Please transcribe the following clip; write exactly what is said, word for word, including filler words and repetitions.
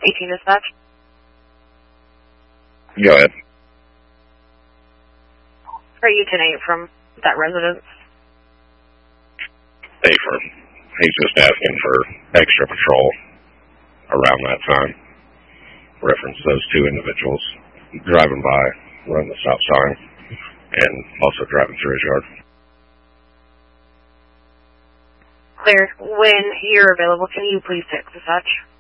eighteen dispatch. Go ahead. Are you ten eight from that residence? Safer. He's just asking for extra patrol around that time. Reference those two individuals driving by, running the stop sign, and also driving through his yard. Clear. When you're available, can you please text dispatch?